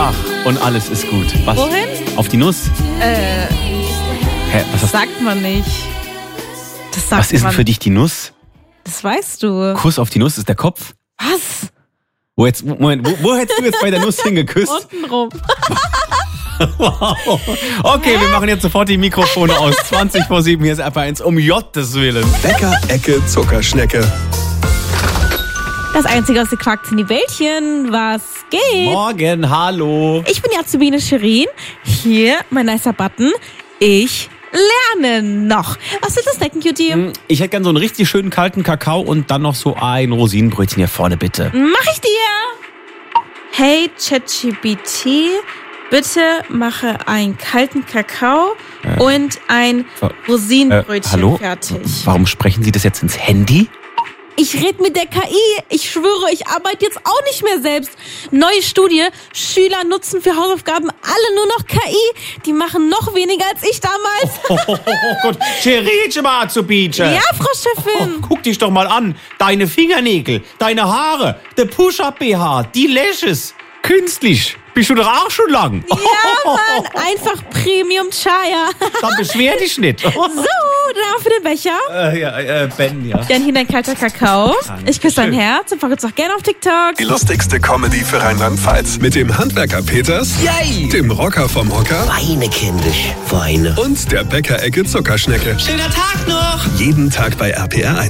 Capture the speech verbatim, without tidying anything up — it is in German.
Ach, und alles ist gut. Was? Wohin? Auf die Nuss? Äh, Hä, was, das hast, sagt man nicht. Das sagt was ist denn man. für dich die Nuss? Das weißt du. Kuss auf die Nuss ist der Kopf? Was? Wo, jetzt, Moment, wo, wo hättest du jetzt bei der Nuss hingeküsst? Untenrum. Wow. Okay, wir machen jetzt sofort die Mikrofone aus. zwanzig vor sieben, hier ist R P eins, um Gottes Willen. Bäcker, Ecke, Zuckerschnecke. Das einzige aus den Quacks in die Wäldchen. Was geht? Morgen, hallo. Ich bin die Azubine Shirin. Hier, mein nicer Button. Ich lerne noch. Was willst du snacken, Cutie? Ich hätte gern so einen richtig schönen kalten Kakao und dann noch so ein Rosinenbrötchen hier vorne, bitte. Mach ich dir. Hey, ChatGPT, bitte mache einen kalten Kakao Äh, und ein Äh, Rosinenbrötchen hallo? fertig. Warum sprechen Sie das jetzt ins Handy? Ich rede mit der K I. Ich schwöre, ich arbeite jetzt auch nicht mehr selbst. Neue Studie. Schüler nutzen für Hausaufgaben alle nur noch K I. Die machen noch weniger als ich damals. Oh, oh, oh Gott, Cheritsch mal Azubine. Ja, Frau Chefin. Guck dich doch mal an. Deine Fingernägel, deine Haare, der Push-Up-B H, die Lashes. Künstlich. Bist du doch auch schon lang. Ja, Mann. Einfach Premium Chaya. Dann beschwer dich nicht. So, dann für den Becher. Äh, ja, äh, Ben, ja. Dann hier dein kalter Kakao. Ich küsse dein Herz und folge uns auch gerne auf TikTok. Die lustigste Comedy für Rheinland-Pfalz. Mit dem Handwerker Peters, Yay! dem Rocker vom Hocker Weine, kindisch, Weine. und der Bäcker, Ecke, Zuckerschnecke. Schöner Tag noch! Jeden Tag bei R P R eins.